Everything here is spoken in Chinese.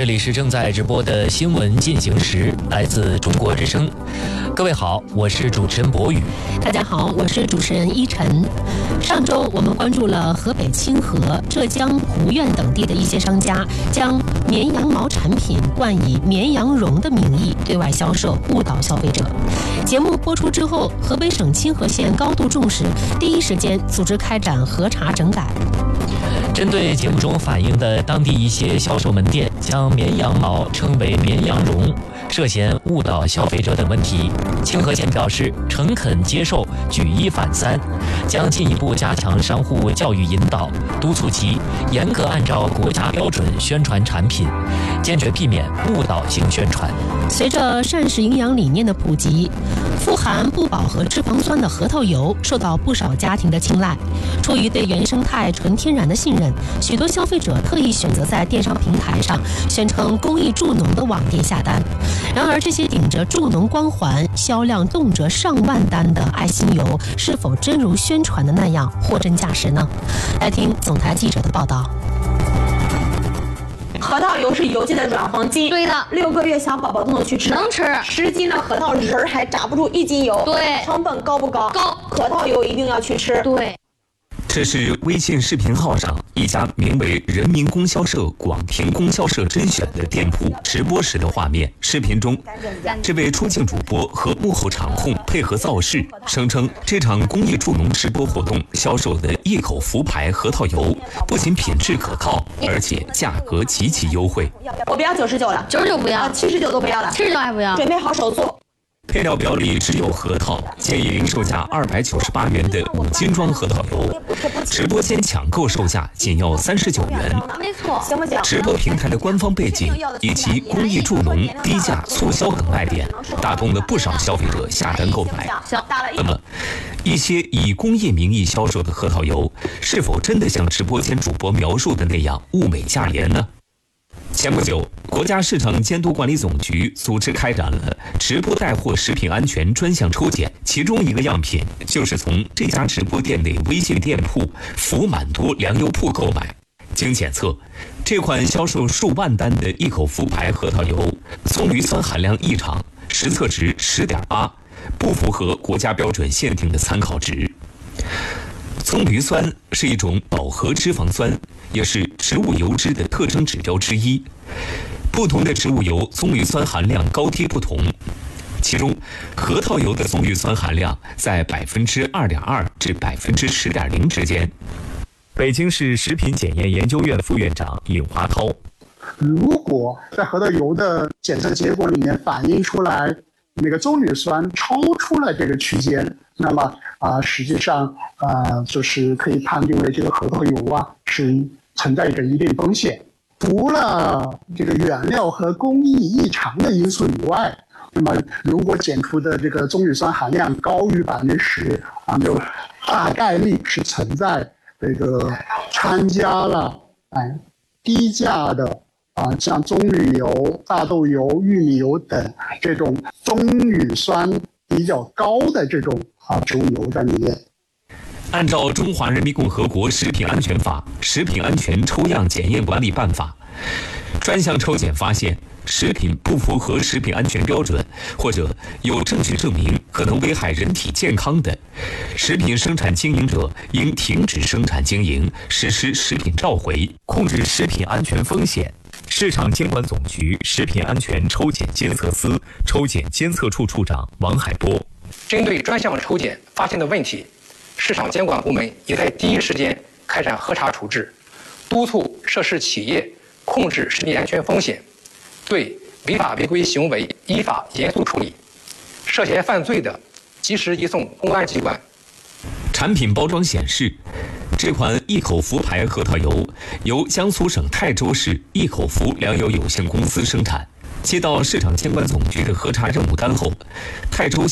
这里是正在直播的新闻进行时，来自中国之声。各位好，我是主持人博宇。 大家好，我是主持人依晨。上周我们关注了河北清河、浙江湖苑等地的一些商家将绵羊毛产品冠以绵羊绒的名义对外销售，误导消费者。节目播出之后，河北省清河县高度重视，第一时间组织开展核查整改。 针对节目中反映的当地一些销售门店将绵羊毛称为绵羊绒，涉嫌误导消费者等问题，清河县表示诚恳接受，举一反三，将进一步加强商户教育引导，督促其严格按照国家标准宣传产品，坚决避免误导性宣传。 随着膳食营养理念的普及，富含不饱和脂肪酸的核桃油受到不少家庭的青睐。出于对原生态纯天然的信任，许多消费者特意选择在电商平台上宣称公益助农的网店下单。然而，这些顶着助农光环、销量动辄上万单的爱心油，是否真如宣传的那样货真价实呢？来听总台记者的报道。 核桃油是油界的软黄金， 对的 ，6个月小宝宝都能去吃， 能吃。 10斤的核桃仁儿还炸不住1斤油， 对， 成本高不高？ 高。 核桃油一定要去吃， 对。 这是微信视频号上一家名为人民供销社广平供销社甄选的店铺直播时的画面。视频中，这位出镜主播和幕后场控配合造势，声称这场公益助农直播活动销售的一口福牌核桃油不仅品质可靠，而且价格极其优惠。 我不要99了 ，99不要 ，79都不要了 ，79还不要， 准备好手做。 配料表里只有核桃，建议零售价298元的5斤装核桃油，直播间抢购售价仅要39元。 没错， 行不行？ 直播平台的官方背景以及公益助农、低价促销等卖点，打动了不少消费者下单购买。那么，一些以公益名义销售的核桃油，是否真的像直播间主播描述的那样物美价廉呢？前不久，国家市场监督管理总局组织开展了直播带货食品安全专项抽检，其中一个样品就是从这家直播店内微信店铺福满多粮油铺购买。经检测，这款销售数万单的一口福牌核桃油，棕榈酸含量异常，实测值10.8，不符合国家标准限定的参考值。棕榈酸是一种饱和脂肪酸，也是植物油脂的特征指标之一。不同的植物油棕榈酸含量高低不同，其中核桃油的棕榈酸含量在2.2%至10.0%之间。北京市食品检验研究院副院长尹华涛： 如果在核桃油的检测结果里面反映出来那个棕榈酸超出了这个区间，那么实际上就是可以判定为这个核桃油是存在着一定风险。除了这个原料和工艺异常的因素以外，那么如果检出的这个棕榈酸含量高于10%，就大概率是存在这个掺加了低价的像棕榈油、大豆油、玉米油等这种棕榈酸比较高的这种植物油在里面。 按照《中华人民共和国食品安全法》《食品安全抽样检验管理办法》，专项抽检发现食品不符合食品安全标准，或者有证据证明可能危害人体健康的，食品生产经营者应停止生产经营，实施食品召回，控制食品安全风险。市场监管总局食品安全抽检监测司抽检监测处处长王海波： 针对专项抽检发现的问题，市场监管部门也在第一时间开展核查处置，督促涉事企业控制食品安全风险，对违法违规行为依法严肃处理，涉嫌犯罪的及时移送公安机关。 产品包装显示，这款一口福牌核桃油由江苏省泰州市一口福粮油有限公司生产。接到市场监管总局的核查任务单后，泰州